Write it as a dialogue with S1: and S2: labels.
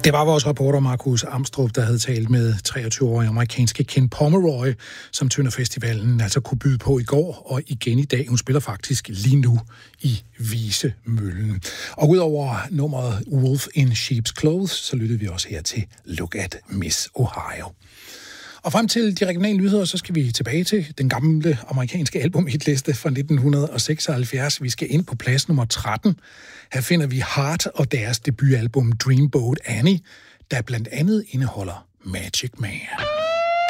S1: Det var vores reporter Markus Amstrup, der havde talt med 23-årige amerikanske Ken Pomeroy, som Tønder Festivalen altså kunne byde på i går og igen i dag. Hun spiller faktisk lige nu i Visemøllen. Og udover nummeret Wolf in Sheep's Clothes, så lyttede vi også her til Look at Miss Ohio. Og frem til de regionale nyheder, så skal vi tilbage til den gamle amerikanske albumhitliste fra 1976. Vi skal ind på plads nummer 13. Her finder vi Heart og deres debutalbum Dreamboat Annie, der blandt andet indeholder Magic Man.